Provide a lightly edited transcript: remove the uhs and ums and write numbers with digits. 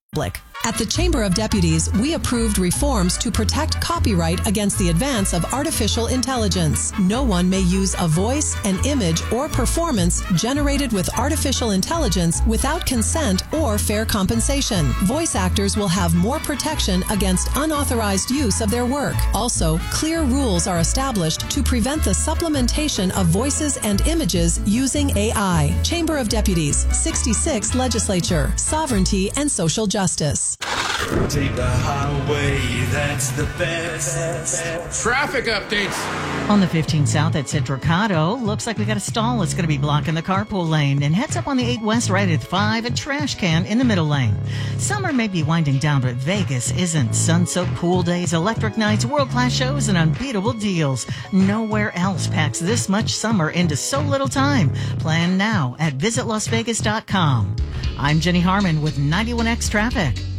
At the Chamber of Deputies, we approved reforms to protect copyright against the advance of artificial intelligence. No one may use a voice, an image, or performance generated with artificial intelligence without consent or fair compensation. Voice actors will have more protection against unauthorized use of their work. Also, clear rules are established to prevent the supplementation of voices and images using AI. Chamber of Deputies, 66th Legislature, Sovereignty and Social Justice. Take the highway, that's the best. Traffic updates. On the 15 South at Citricado, looks like we got a stall that's going to be blocking the carpool lane. And heads up on the 8 West right at 5, a trash can in the middle lane. Summer may be winding down, but Vegas isn't. Sun-soaked pool days, electric nights, world-class shows, and unbeatable deals. Nowhere else packs this much summer into so little time. Plan now at visitlasvegas.com. I'm Jenny Harmon with 91X Traffic.